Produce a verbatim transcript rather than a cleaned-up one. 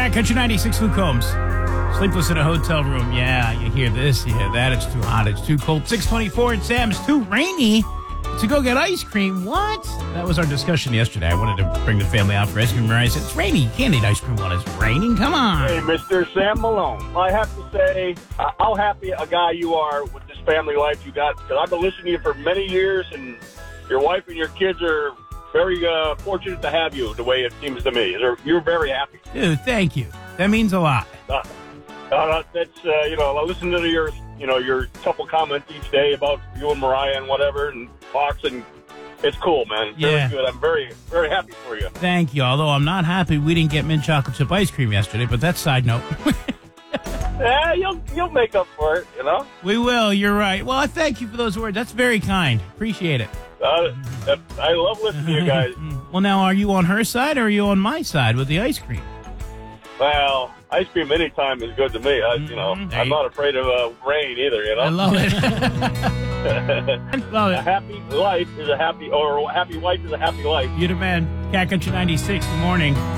Cat Country ninety-six, Luke Combs. Sleepless in a hotel room. Yeah, you hear this, you hear that. It's too hot, it's too cold. six twenty-four and Sam's too rainy to go get ice cream. What? That was our discussion yesterday. I wanted to bring the family out for ice cream. I said, it's rainy. You can't eat ice cream while it's raining. Come on. Hey, Mister Sam Malone. I have to say uh, how happy a guy you are with this family life you got. Because I've been listening to you for many years, and your wife and your kids are very uh, fortunate to have you, the way it seems to me. They're, you're very happy. Dude, thank you. That means a lot. Uh, uh, that's, uh, you know, I listen to your, you know, your couple comments each day about you and Mariah and whatever, and Fox, and it's cool, man. It's Yeah. very good. I'm very, very happy for you. Thank you. Although I'm not happy we didn't get mint chocolate chip ice cream yesterday, but that's side note. Yeah, you'll, you'll make up for it, you know? We will. You're right. Well, I thank you for those words. That's very kind. Appreciate it. Uh, that, I love listening to you guys. Well, now, are you on her side or are you on my side with the ice cream? Well, ice cream anytime is good to me. I, you know, Mhm. I'm not afraid of uh, rain either, you know? I love it. I love A it. happy life is a happy, or a happy wife is a happy life. You're the man. Cat Country ninety-six. Good morning.